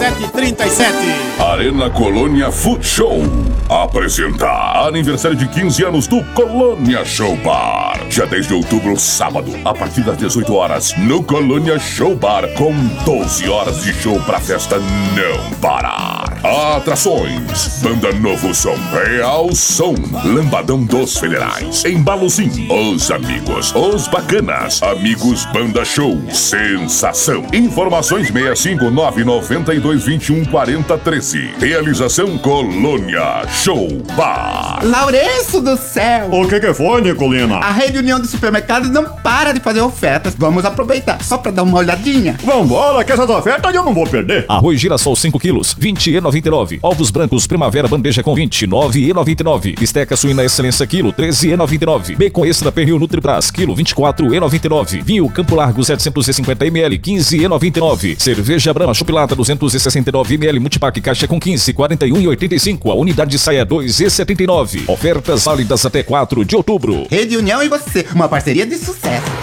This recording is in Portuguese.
3737. Arena Colônia Food Show apresenta aniversário de 15 anos do Colônia Show Bar. Dia 10 de outubro, sábado, a partir das 18 horas, no Colônia Show Bar, com 12 horas de show pra festa não parar. Atrações: Banda Novo Som, Real Som, Lambadão dos Federais, Embalozinho, Os Amigos, Os Bacanas, Amigos Banda Show, Sensação. Informações 65992214013. Realização Colônia Show Bar. Lourenço do céu! O que foi, Nicolina? A Rede União dos Supermercados não para de fazer ofertas. Vamos aproveitar, só pra dar uma olhadinha. Vambora, que essas ofertas eu não vou perder. Arroz Girassol 5 quilos, 20,99. Ovos brancos Primavera bandeja com 29,99. Bisteca suína excelência quilo, 13,99. Bacon extra pernil Nutribras quilo, 24,99. Vinho Campo Largo 750 ml, 15,99. Cerveja Brahma Chupilata 269 ml multipack caixa com 15, 41,85. A unidade de saia 2,79. Ofertas válidas até 4 de outubro. Rede União e você, uma parceria de sucesso.